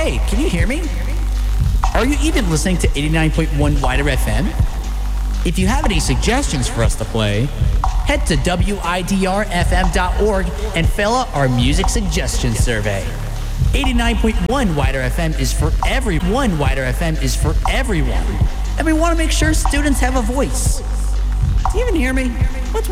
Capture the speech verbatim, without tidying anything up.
hey, can you hear me? Are you even listening to eighty-nine point one Wider F M? If you have any suggestions for us to play, head to W I D R F M dot org and fill out our music suggestion survey. eighty-nine point one Wider F M is for everyone. Wider F M is for everyone. And we want to make sure students have a voice. Do you even hear me?